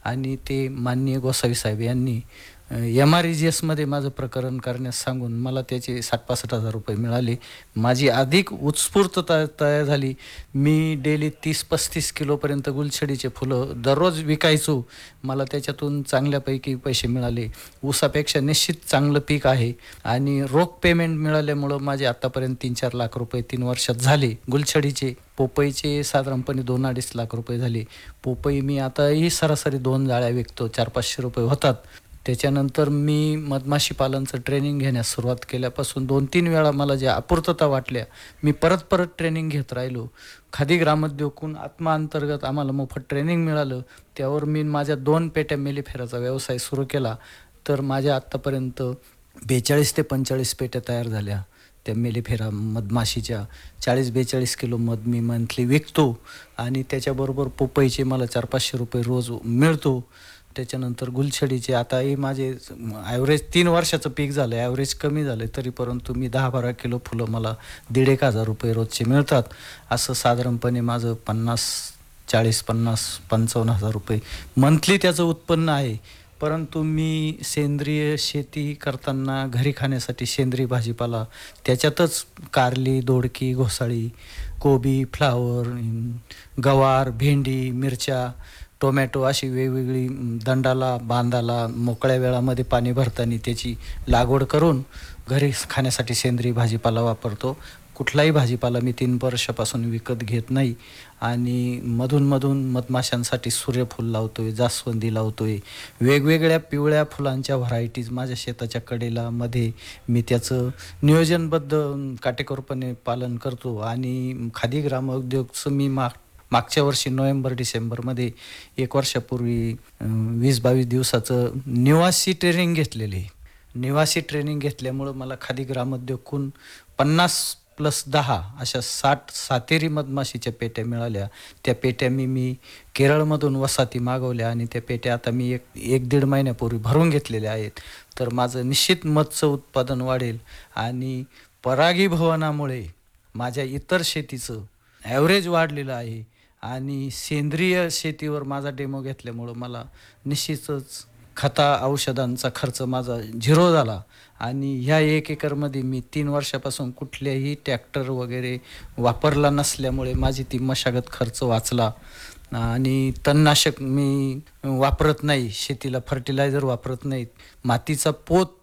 आणि ते माननीय गोसावी साहेब यांनी MREGSमध्ये माझं प्रकरण करण्यास सांगून मला त्याचे 60-65 हजार रुपये मिळाले. माझी अधिक उत्स्फूर्तता तयार झाली. मी डेली 30-35 किलोपर्यंत गुलछडीचे फुलं दररोज विकायचो. मला त्याच्यातून चांगल्यापैकी पैसे मिळाले. ऊसापेक्षा निश्चित चांगलं पीक आहे आणि रोख पेमेंट मिळाल्यामुळं माझे आत्तापर्यंत 3-4 लाख रुपये 3 वर्षात झाले. गुलछडीचे, पोपईचे साधारणपणे 2-2.5 लाख रुपये झाले. पोपई मी आताही सरासरी 2 जाळ्या विकतो, 400-500 रुपये होतात. त्याच्यानंतर मी मधमाशी पालनचं ट्रेनिंग घेण्यास सुरुवात केल्यापासून 2-3 वेळा मला ज्या अपूर्तता वाटल्या, मी परत ट्रेनिंग घेत राहिलो. खादी ग्रामोद्योगकडून आत्मा अंतर्गत आम्हाला मोफत ट्रेनिंग मिळालं. त्यावर मी माझ्या 2 पेट्या मेलिफेराचा व्यवसाय सुरू केला. तर माझ्या आत्तापर्यंत 42 ते 45 पेट्या तयार झाल्या. त्या मेलिफेरा मधमाशीच्या 40-42 किलो मध मी मंथली विकतो आणि त्याच्याबरोबर पोपईचे मला 400-500 रुपये रोज मिळतो. त्याच्यानंतर गुलछडीचे आताही माझे ॲव्हरेज 3 वर्षाचं पीक झालं, ॲव्हरेज कमी झालं तरी परंतु मी 10-12 किलो फुलं मला 1,500 रुपये रोजचे मिळतात. असं साधारणपणे माझं 40-50-55 हजार रुपये मंथली त्याचं उत्पन्न आहे. परंतु मी सेंद्रिय शेती करताना घरी खाण्यासाठी सेंद्रिय भाजीपाला, त्याच्यातच कारली, दोडकी, घोसाळी, कोबी, फ्लावर, गवार, भेंडी, मिरच्या, टोमॅटो अशी वेगवेगळी दंडाला, बांधाला, मोकळ्या वेळामध्ये पाणी भरताना त्याची लागवड करून घरी खाण्यासाठी सेंद्रिय भाजीपाला वापरतो. कुठलाही भाजीपाला मी 3 वर्षापासून विकत घेत नाही आणि मधून मधमाशांसाठी सूर्यफूल लावतोय, जास्वंदी लावतोय, वेगवेगळ्या पिवळ्या फुलांच्या व्हरायटीज माझ्या शेताच्या कडेला मध्ये मी त्याचं नियोजनबद्ध काटेकोरपणे पालन करतो. आणि खादी ग्रामोद्योगचं मी मागच्या वर्षी नोव्हेंबर-डिसेंबरमध्ये 1 वर्षापूर्वी 20-22 दिवसाचं निवासी ट्रेनिंग घेतलेले आहे. निवासी ट्रेनिंग घेतल्यामुळं मला खादी ग्रामोद्योगकडून 50+10 अशा 60 सातेरी मधमाशीच्या पेट्या मिळाल्या. त्या पेट्या मी केरळमधून वसाहती मागवल्या आणि त्या पेट्या आता मी 1-1.5 महिन्यापूर्वी भरून घेतलेल्या आहेत. तर माझं निश्चित मधचं उत्पादन वाढेल आणि परागीभवनामुळे माझ्या इतर शेतीचं ॲव्हरेज वाढलेलं आहे आणि सेंद्रिय शेतीवर माझा डेमो घेतल्यामुळं मला निश्चितच औषधांचा खर्च माझा 0 झाला आणि ह्या 1 एकरमध्ये मी 3 वर्षापासून कुठल्याही ट्रॅक्टर वगैरे वापरला नसल्यामुळे माझी ती मशागत खर्च वाचला. आणि तणनाशक मी वापरत नाही, शेतीला फर्टिलायझर वापरत नाहीत. मातीचा पोत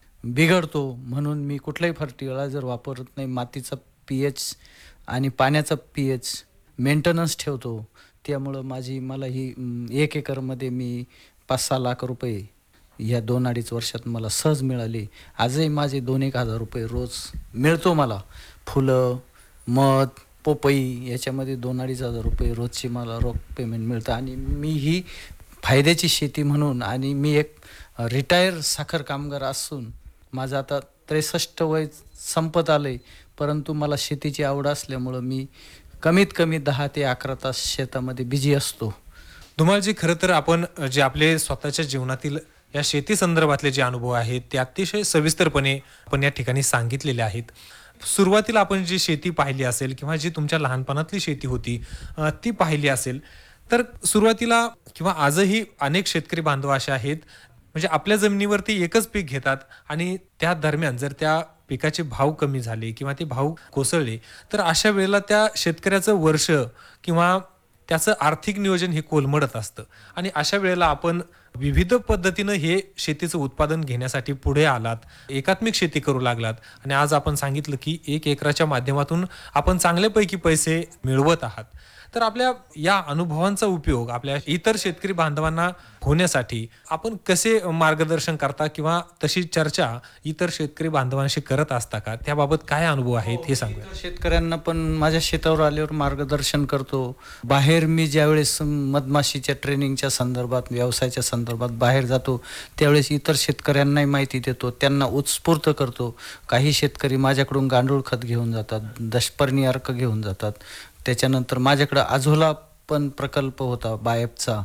बिघडतो म्हणून मी कुठलाही फर्टिलायझर वापरत नाही. मातीचा pH आणि पाण्याचा pH मेंटेनन्स ठेवतो. त्यामुळं मला ही 1 एकरमध्ये मी 5-6 लाख रुपये ह्या 2-2.5 वर्षात मला सहज मिळाले. आजही माझे 2-1 हजार रुपये रोज मिळतो मला. फुलं, मध, पोपई याच्यामध्ये 2-2.5 हजार रुपये रोजची मला रोख पेमेंट मिळतं. आणि मी ही फायद्याची शेती म्हणून, आणि मी एक रिटायर साखर कामगार असून माझं आता 63 वय संपत आलं आहे, परंतु मला शेतीची आवड असल्यामुळं मी कमीत कमी 10 ते 11 तास शेतामध्ये बिझी असतो. धुमाळजी, खरं तर आपण जे आपले स्वतःच्या जीवनातील या शेती संदर्भातले जे अनुभव आहेत ते अतिशय सविस्तरपणे आपण या ठिकाणी सांगितलेले आहेत. सुरुवातीला आपण जी शेती पाहिली असेल किंवा जी तुमच्या लहानपणातली शेती होती ती पाहिली असेल, तर सुरुवातीला किंवा आजही अनेक शेतकरी बांधव असे आहेत म्हणजे आपल्या जमिनीवरती एकच पीक घेतात आणि त्या दरम्यान जर त्या पिकाचे भाव कमी झाले किंवा ते भाव कोसळले तर अशा वेळेला त्या शेतकऱ्याचं वर्ष किंवा त्याचं आर्थिक नियोजन हे कोलमडत असतं. आणि अशा वेळेला आपण विविध पद्धतीनं हे शेतीचं उत्पादन घेण्यासाठी पुढे आलात, एकात्मिक शेती करू लागलात आणि आज आपण सांगितलं की 1 एकराच्या माध्यमातून आपण चांगल्यापैकी पैसे मिळवत आहात. तर आपल्या या अनुभवांचा उपयोग आपल्या इतर शेतकरी बांधवांना होण्यासाठी आपण कसे मार्गदर्शन करता किंवा तशी चर्चा इतर शेतकरी बांधवांशी करत असता का? त्याबाबत काय अनुभव आहेत हे सांगा. शेतकऱ्यांना पण माझ्या शेतावर आल्यावर मार्गदर्शन करतो. बाहेर मी ज्यावेळेस मधमाशीच्या ट्रेनिंगच्या संदर्भात, व्यवसायाच्या संदर्भात बाहेर जातो त्यावेळेस इतर शेतकऱ्यांनाही माहिती देतो, त्यांना उत्स्फूर्त करतो. काही शेतकरी माझ्याकडून गांडूळ खत घेऊन जातात, दशपर्णी अर्क घेऊन जातात. त्याच्यानंतर माझ्याकडं आझोला पण प्रकल्प होता बायफचा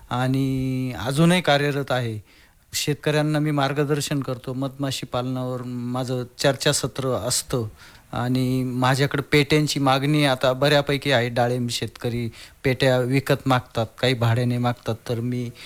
आणि अजूनही कार्यरत आहे. शेतकऱ्यांना मी मार्गदर्शन करतो. मधमाशी पालनावर माझं चर्चासत्र असतं आणि माझ्याकडे पेट्यांची मागणी आता बऱ्यापैकी आहे. डाळिंब शेतकरी पेट्या विकत मागतात, काही भाड्याने मागतात, तर मी